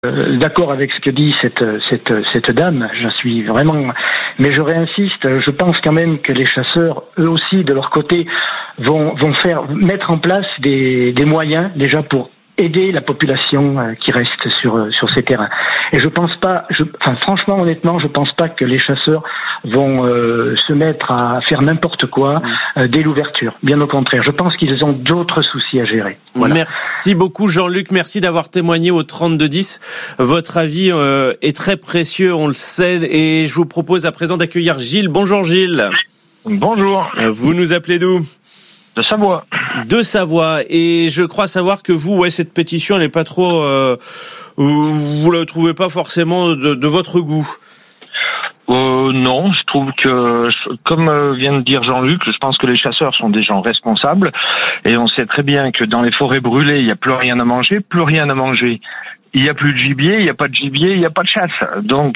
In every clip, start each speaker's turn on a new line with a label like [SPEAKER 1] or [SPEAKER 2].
[SPEAKER 1] d'accord avec ce que dit cette dame, je suis vraiment, mais je réinsiste, je pense quand même que les chasseurs, eux aussi, de leur côté, vont mettre en place des moyens, déjà pour aider la population qui reste sur ces terrains. Et je pense pas, franchement, honnêtement, je pense pas que les chasseurs vont se mettre à faire n'importe quoi dès l'ouverture. Bien au contraire, je pense qu'ils ont d'autres soucis à gérer. Voilà.
[SPEAKER 2] Merci beaucoup Jean-Luc, merci d'avoir témoigné au 3210. Votre avis est très précieux, on le sait, et je vous propose à présent d'accueillir Gilles. Bonjour Gilles.
[SPEAKER 3] Bonjour.
[SPEAKER 2] Vous nous appelez d'où ?
[SPEAKER 3] De Savoie.
[SPEAKER 2] De Savoie. Et je crois savoir que vous, cette pétition, elle n'est pas trop... vous la trouvez pas forcément de votre goût.
[SPEAKER 3] Non, je trouve que, comme vient de dire Jean-Luc, je pense que les chasseurs sont des gens responsables. Et on sait très bien que dans les forêts brûlées, il n'y a plus rien à manger, Il n'y a plus de gibier, il n'y a pas de gibier, il n'y a pas de chasse. Donc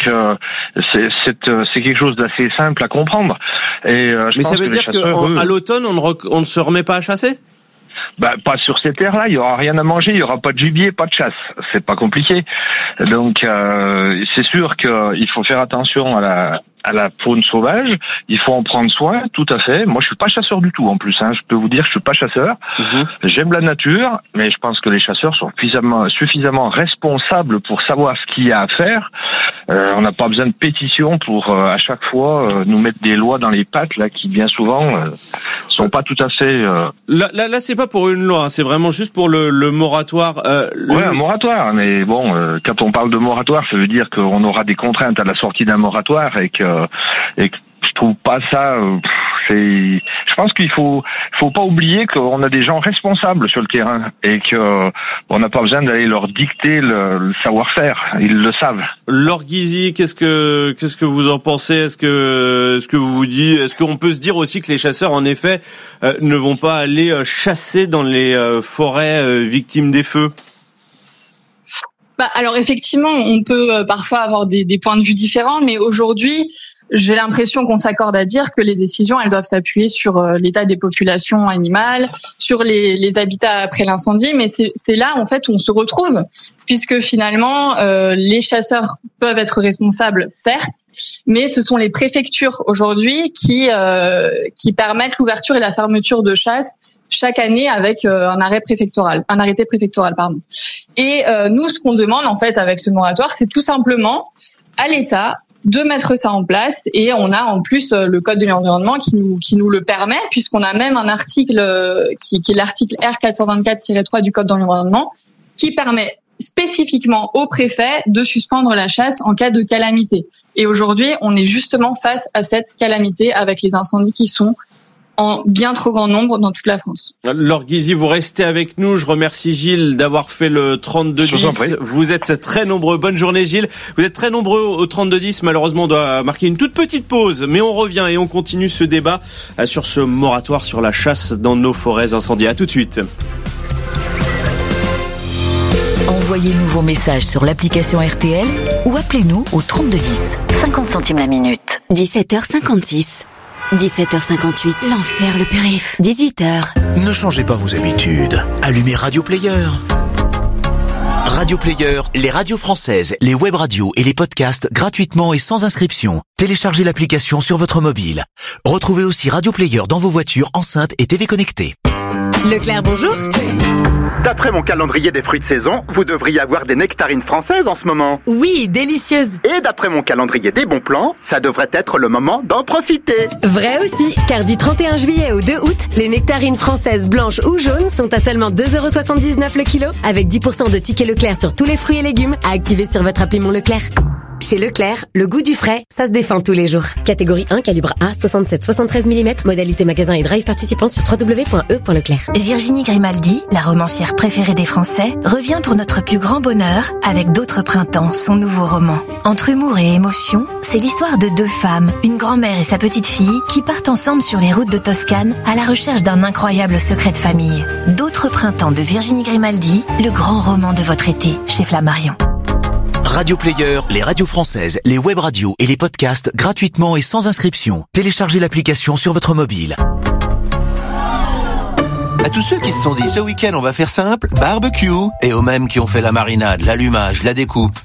[SPEAKER 3] c'est quelque chose d'assez simple à comprendre. Et
[SPEAKER 2] mais ça veut dire qu'à l'automne, on ne se remet pas à chasser ?
[SPEAKER 3] Pas sur ces terres-là, il y aura rien à manger, il y aura pas de gibier, pas de chasse. C'est pas compliqué. Donc c'est sûr qu'il faut faire attention à la faune sauvage, il faut en prendre soin, tout à fait. Moi, je suis pas chasseur du tout, en plus, je peux vous dire, je suis pas chasseur. J'aime la nature, mais je pense que les chasseurs sont suffisamment responsables pour savoir ce qu'il y a à faire. On n'a pas besoin de pétition pour, à chaque fois, nous mettre des lois dans les pattes, là, qui, bien souvent, sont pas tout à fait...
[SPEAKER 2] Là, c'est pas pour une loi, c'est vraiment juste pour le moratoire.
[SPEAKER 3] Ouais, un moratoire, mais bon, quand on parle de moratoire, ça veut dire qu'on aura des contraintes à la sortie d'un moratoire et que je trouve pas ça. Je pense qu'il faut pas oublier qu'on a des gens responsables sur le terrain et que on n'a pas besoin d'aller leur dicter le savoir-faire. Ils le savent.
[SPEAKER 2] Laure Guizy, qu'est-ce que vous en pensez ? Est-ce que vous vous dites, est-ce qu'on peut se dire aussi que les chasseurs, en effet, ne vont pas aller chasser dans les forêts victimes des feux ?
[SPEAKER 4] Alors effectivement, on peut parfois avoir des points de vue différents, mais aujourd'hui, j'ai l'impression qu'on s'accorde à dire que les décisions, elles doivent s'appuyer sur l'état des populations animales, sur les habitats après l'incendie, mais c'est là en fait où on se retrouve, puisque finalement les chasseurs peuvent être responsables, certes, mais ce sont les préfectures aujourd'hui qui permettent l'ouverture et la fermeture de chasse chaque année avec un arrêté préfectoral, pardon. Et nous, ce qu'on demande en fait avec ce moratoire, c'est tout simplement à l'État de mettre ça en place, et on a en plus le code de l'environnement qui nous le permet, puisqu'on a même un article qui est l'article R424-3 du code de l'environnement qui permet spécifiquement au préfet de suspendre la chasse en cas de calamité. Et aujourd'hui, on est justement face à cette calamité avec les incendies qui sont en bien trop grand nombre dans toute la France.
[SPEAKER 2] Laure Guizy, vous restez avec nous. Je remercie Gilles d'avoir fait le 3210. Vous êtes très nombreux. Bonne journée Gilles. Vous êtes très nombreux au 3210. Malheureusement, on doit marquer une toute petite pause, mais on revient et on continue ce débat sur ce moratoire sur la chasse dans nos forêts incendiées. À tout de suite.
[SPEAKER 5] Envoyez-nous vos messages sur l'application RTL ou appelez-nous au 3210. 50 centimes la minute.
[SPEAKER 6] 17h56. 17h58. L'enfer, le périph'. 18h.
[SPEAKER 7] Ne changez pas vos habitudes. Allumez Radio Player. Radio Player, les radios françaises, les web radios et les podcasts gratuitement et sans inscription. Téléchargez l'application sur votre mobile. Retrouvez aussi Radio Player dans vos voitures, enceintes et TV connectées.
[SPEAKER 6] Leclerc, bonjour.
[SPEAKER 8] D'après mon calendrier des fruits de saison, vous devriez avoir des nectarines françaises en ce moment.
[SPEAKER 6] Oui, délicieuses.
[SPEAKER 8] Et d'après mon calendrier des bons plans, ça devrait être le moment d'en profiter.
[SPEAKER 6] Vrai aussi, car du 31 juillet au 2 août, les nectarines françaises blanches ou jaunes sont à seulement 2,79€ le kilo, avec 10% de tickets Leclerc sur tous les fruits et légumes à activer sur votre appli Mon Leclerc. Chez Leclerc, le goût du frais, ça se défend tous les jours. Catégorie 1, calibre A, 67-73 mm, modalité magasin et drive participant sur www.e.leclerc.
[SPEAKER 9] Virginie Grimaldi, la romancière préférée des Français, revient pour notre plus grand bonheur avec D'autres printemps, son nouveau roman. Entre humour et émotion, c'est l'histoire de deux femmes, une grand-mère et sa petite-fille, qui partent ensemble sur les routes de Toscane à la recherche d'un incroyable secret de famille. D'autres printemps de Virginie Grimaldi, le grand roman de votre été, chez Flammarion.
[SPEAKER 7] Radio Player, les radios françaises, les web radios et les podcasts gratuitement et sans inscription. Téléchargez l'application sur votre mobile.
[SPEAKER 10] À tous ceux qui se sont dit ce week-end on va faire simple, barbecue. Et aux mêmes qui ont fait la marinade, l'allumage, la découpe.